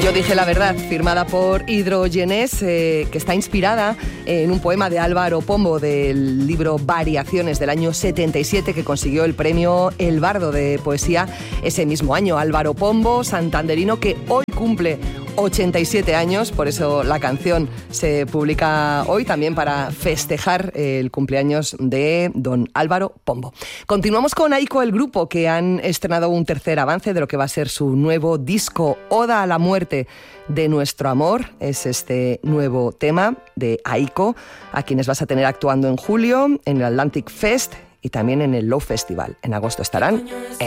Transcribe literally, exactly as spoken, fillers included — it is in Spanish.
Yo dije la verdad, firmada por Hidrogenés, eh, que está inspirada en un poema de Álvaro Pombo del libro Variaciones del año setenta y siete, que consiguió el premio El Bardo de Poesía ese mismo año. Álvaro Pombo, santanderino, que hoy cumple ochenta y siete años, por eso la canción se publica hoy también para festejar el cumpleaños de don Álvaro Pombo. Continuamos con Aiko, el grupo, que han estrenado un tercer avance de lo que va a ser su nuevo disco, Oda a la muerte de nuestro amor. Es este nuevo tema de Aiko, a quienes vas a tener actuando en julio en el Atlantic Fest y también en el Low Festival. En agosto estarán en